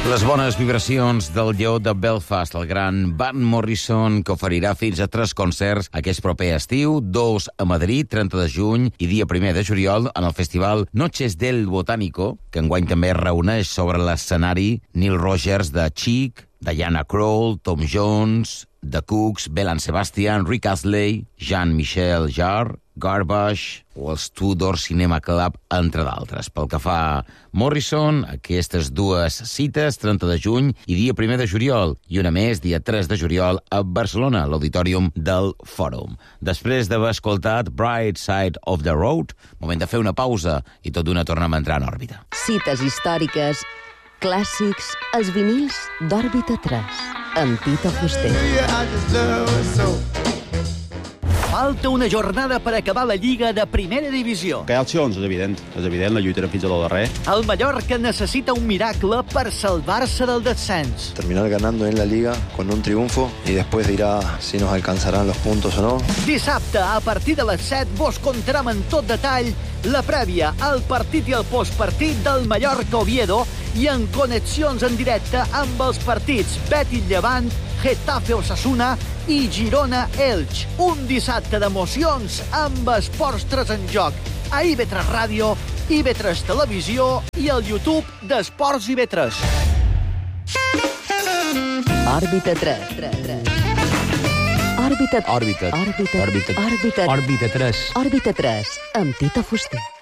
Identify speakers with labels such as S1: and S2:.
S1: Les bones vibracions del lleó de Belfast, el gran Van Morrison, que oferirà fins a 3 concerts aquest proper estiu, 2 a Madrid, 30 de juny i dia 1 de juliol, en el festival Noches del Botánico, que enguany també reuneix sobre l'escenari Neil Rogers de Chic, Diana Krall, Tom Jones, The Cooks, Belle Sebastian, Rick Astley, Jean-Michel Jarre, Garbage o els Tudor Cinema Club, entre d'altres. Pel que fa a Morrison, aquestes dues cites, 30 de juny i dia 1 de juliol, i una més, dia 3 de juliol, a Barcelona, a l'Auditorium del Fòrum. Després d'haver escoltat Bright Side of the Road, moment de fer una pausa i tot d'una tornem a entrar en òrbita.
S2: Cites històriques, clàssics, els vinils d'Òrbita 3, amb Tito Fuster.
S3: Falta una jornada per acabar la Lliga de Primera Divisió.
S4: Que hi ha opcions, és evident, la lluitarem fins a lo darrer.
S3: El Mallorca necessita un miracle per salvar-se del descens.
S5: Terminar ganando en la Liga con un triunfo y después dirá si nos alcanzarán los puntos o no.
S3: Dissabte, a partir de les 7, vos contarem en tot detall la prèvia, el partit i el postpartit del Mallorca-Oviedo i en connexions en directe amb els partits Betis-Llevant, Getafe-Osasuna i Girona-Elx. Un dissabte d'emocions amb Esports 3 en joc a IB3 Ràdio, IB3 Televisió i el YouTube d'Esports IB3.
S2: Òrbita 3. Òrbita 3. Òrbita 3. Òrbita 3. Amb Tito Fuster.